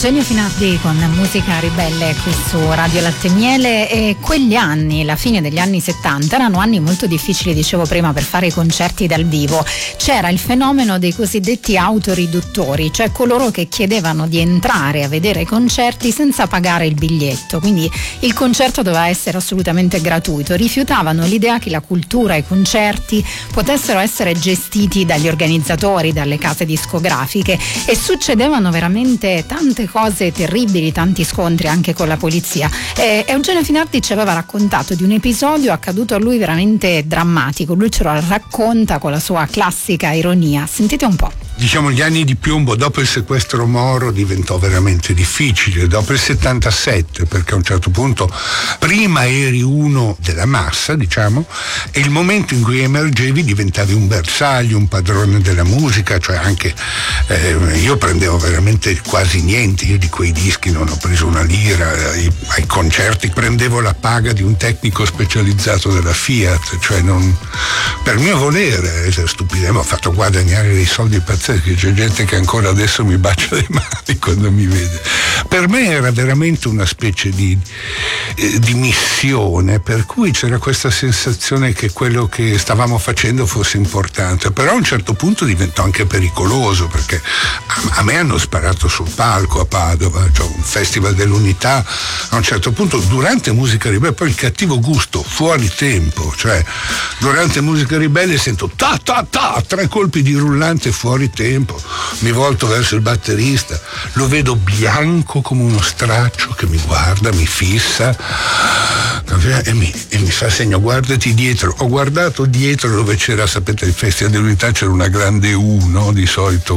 Eugenio Finardi con Musica Ribelle qui su Radio Latte e Miele. E quegli anni, la fine degli anni 70, erano anni molto difficili, dicevo prima, per fare i concerti dal vivo. C'era il fenomeno dei cosiddetti autoriduttori, cioè coloro che chiedevano di entrare a vedere i concerti senza pagare il biglietto, quindi il concerto doveva essere assolutamente gratuito. Rifiutavano l'idea che la cultura e i concerti potessero essere gestiti dagli organizzatori, dalle case discografiche, e succedevano veramente tante cose terribili, tanti scontri anche con la polizia. Eugenio Finardi ci aveva raccontato di un episodio accaduto a lui veramente drammatico. Lui ce lo racconta con la sua classica ironia. Sentite un po'. Diciamo, gli anni di piombo dopo il sequestro Moro diventò veramente difficile, dopo il 77, perché a un certo punto prima eri uno della massa, diciamo, e il momento in cui emergevi diventavi un bersaglio, un padrone della musica, cioè anche io prendevo veramente quasi niente, io di quei dischi non ho preso una lira, ai concerti prendevo la paga di un tecnico specializzato della Fiat, cioè non per mio volere, stupidamente ho fatto guadagnare dei soldi pazzeschi. C'è gente che ancora adesso mi bacia le mani quando mi vede. Per me era veramente una specie di missione, per cui c'era questa sensazione che quello che stavamo facendo fosse importante, però a un certo punto diventò anche pericoloso, perché a me hanno sparato sul palco a Padova, cioè un festival dell'Unità, a un certo punto durante Musica Ribelle, poi il cattivo gusto fuori tempo, cioè durante Musica Ribelle sento ta ta ta, 3 colpi di rullante fuori tempo, mi volto verso il batterista, lo vedo bianco come uno straccio che mi guarda, mi fissa e mi fa segno guardati dietro. Ho guardato dietro dove c'era, sapete, il Festival dell'Unità c'era una grande U, no? Di solito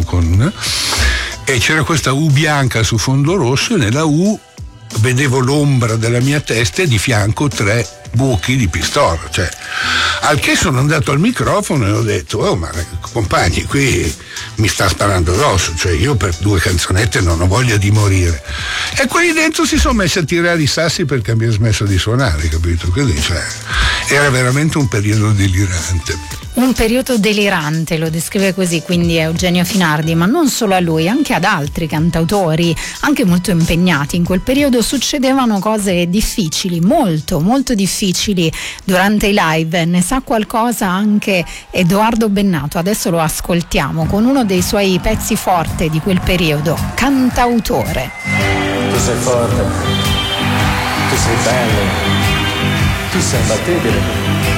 e c'era questa U bianca su fondo rosso, e nella U vedevo l'ombra della mia testa e di fianco 3 buchi di pistola, cioè, al che sono andato al microfono e ho detto: oh, ma compagni, qui mi sta sparando addosso, cioè io per 2 canzonette non ho voglia di morire. E quelli dentro si sono messi a tirare i sassi perché abbiamo smesso di suonare, capito? Quindi, cioè, era veramente un periodo delirante. Un periodo delirante, lo descrive così quindi Eugenio Finardi, ma non solo a lui, anche ad altri cantautori, anche molto impegnati. In quel periodo succedevano cose difficili, molto, molto difficili durante i live. Ne sa qualcosa anche Edoardo Bennato, adesso lo ascoltiamo con uno dei suoi pezzi forte di quel periodo, Cantautore. Tu sei forte, tu sei bello, tu sei imbattibile.